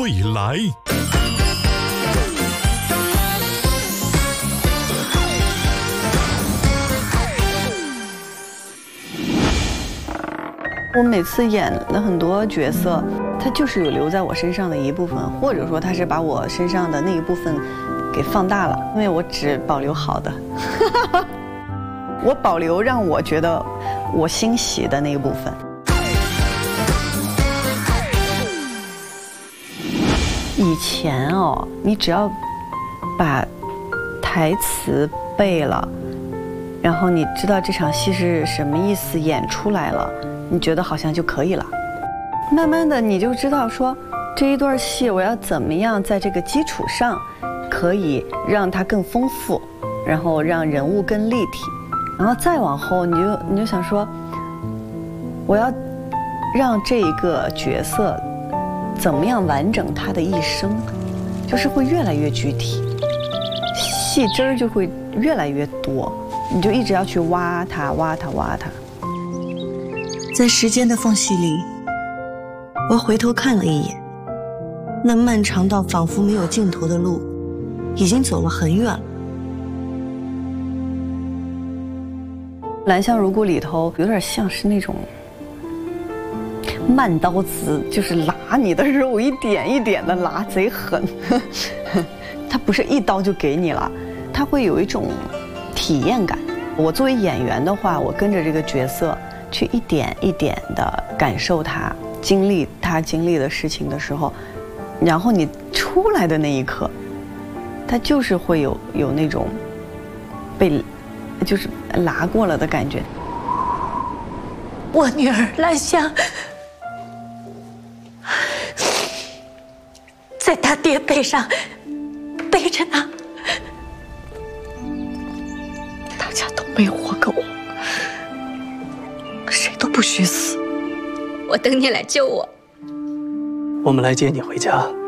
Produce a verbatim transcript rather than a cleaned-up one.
未来。 我每次演了很多角色，他就是有留在我身上的一部分，或者说他是把我身上的那一部分给放大了，因为我只保留好的，我保留让我觉得我欣喜的那一部分。以前哦，你只要把台词背了，然后你知道这场戏是什么意思，演出来了，你觉得好像就可以了。慢慢的你就知道说，这一段戏我要怎么样在这个基础上可以让它更丰富，然后让人物更立体，然后再往后你就你就想说，我要让这一个角色怎么样完整他的一生，就是会越来越具体，戏汁儿就会越来越多，你就一直要去挖它挖它挖它。 在时间的缝隙里，我回头看了一眼，那漫长到仿佛没有尽头的路，已经走了很远了。 兰香如故里头有点像是那种慢刀子，就是拉你的肉，一点一点的拉，贼狠。它不是一刀就给你了，它会有一种体验感。我作为演员的话，我跟着这个角色去一点一点的感受他经历他经历的事情的时候，然后你出来的那一刻，他就是会有有那种被就是拉过了的感觉。 我女儿兰香在她爹背上背着呢，大家都没活够，谁都不许死。 我等你来救我。 我们来接你回家。